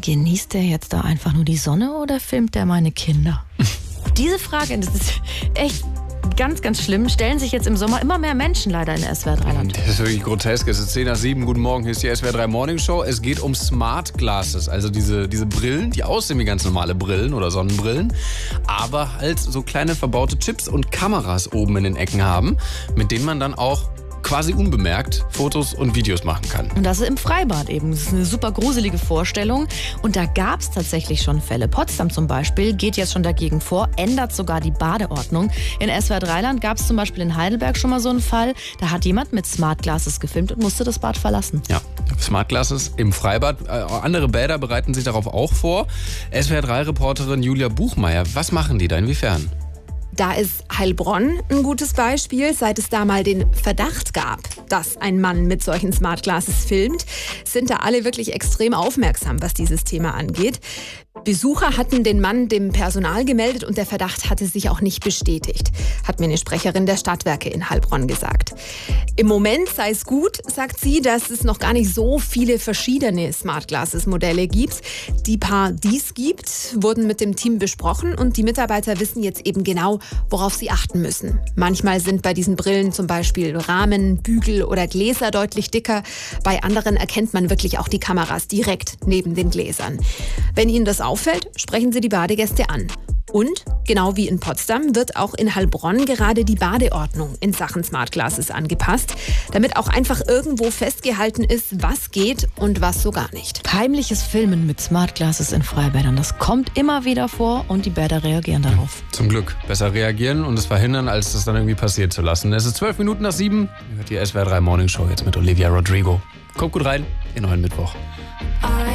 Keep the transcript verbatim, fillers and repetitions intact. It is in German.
genießt der jetzt da einfach nur die Sonne oder filmt der meine Kinder? Diese Frage, das ist echt ganz, ganz schlimm, stellen sich jetzt im Sommer immer mehr Menschen leider in der S W R drei Land. Das ist wirklich grotesk. Es ist zehn nach sieben. Guten Morgen, hier ist die S W R drei Morning Show. Es geht um Smart Glasses, also diese, diese Brillen, die aussehen wie ganz normale Brillen oder Sonnenbrillen, aber halt so kleine verbaute Chips und Kameras oben in den Ecken haben, mit denen man dann auch quasi unbemerkt Fotos und Videos machen kann. Und das im Freibad eben. Das ist eine super gruselige Vorstellung. Und da gab es tatsächlich schon Fälle. Potsdam zum Beispiel geht jetzt schon dagegen vor, ändert sogar die Badeordnung. In S W R drei Land gab es zum Beispiel in Heidelberg schon mal so einen Fall. Da hat jemand mit Smart Glasses gefilmt und musste das Bad verlassen. Ja, Smart Glasses im Freibad. Äh, andere Bäder bereiten sich darauf auch vor. S W R drei Reporterin Julia Buchmeier, was machen die da? Inwiefern? Da ist Heilbronn ein gutes Beispiel. Seit es da mal den Verdacht gab, dass ein Mann mit solchen Smart Glasses filmt, sind da alle wirklich extrem aufmerksam, was dieses Thema angeht. Besucher hatten den Mann dem Personal gemeldet und der Verdacht hatte sich auch nicht bestätigt, hat mir eine Sprecherin der Stadtwerke in Heilbronn gesagt. Im Moment sei es gut, sagt sie, dass es noch gar nicht so viele verschiedene Smart Glasses Modelle gibt. Die paar, die es gibt, wurden mit dem Team besprochen und die Mitarbeiter wissen jetzt eben genau, worauf sie achten müssen. Manchmal sind bei diesen Brillen zum Beispiel Rahmen, Bügel oder Gläser deutlich dicker. Bei anderen erkennt man wirklich auch die Kameras direkt neben den Gläsern. Wenn Ihnen das auffällt, sprechen Sie die Badegäste an. Und, genau wie in Potsdam, wird auch in Heilbronn gerade die Badeordnung in Sachen Smart Glasses angepasst, damit auch einfach irgendwo festgehalten ist, was geht und was so gar nicht. Heimliches Filmen mit Smart Glasses in Freibädern, das kommt immer wieder vor und die Bäder reagieren darauf. Zum Glück. Besser reagieren und es verhindern, als das dann irgendwie passiert zu lassen. Es ist zwölf Minuten nach sieben. Ihr hört die S W R drei Morning Show jetzt mit Olivia Rodrigo. Kommt gut rein, in neuen Mittwoch.